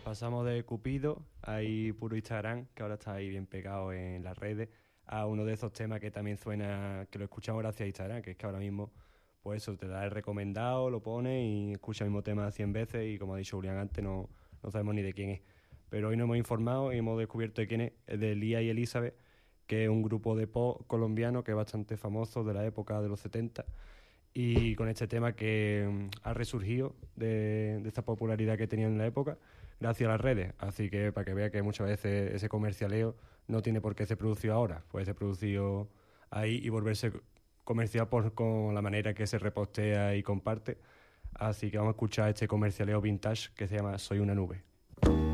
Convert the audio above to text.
Pues pasamos de Cupido, ahí puro Instagram, que ahora está ahí bien pegado en las redes, a uno de esos temas que también suena, que lo escuchamos gracias a Instagram, que es que ahora mismo, pues eso, te da el recomendado, lo pones y escucha el mismo tema 100 veces y como ha dicho Julián antes, no sabemos ni de quién es. Pero hoy nos hemos informado y hemos descubierto de quién es de Lía y Elizabeth, que es un grupo de pop colombiano que es bastante famoso de la época de los 70 y con este tema que ha resurgido de esta popularidad que tenían en la época gracias a las redes. Así que para que vea que muchas veces ese comercialeo no tiene por qué ser producido ahora, puede ser producido ahí y volverse comercial con la manera que se repostea y comparte. Así que vamos a escuchar este comercialeo vintage que se llama Soy una nube.